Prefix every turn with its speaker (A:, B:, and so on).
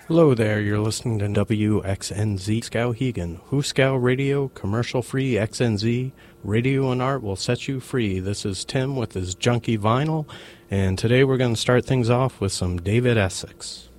A: Hello there, you're listening to WXNZ Skowhegan. Hooskow Radio, commercial-free XNZ, radio and art will set you free. This is Tim with his junky vinyl, and today we're going to start things off with some David Essex.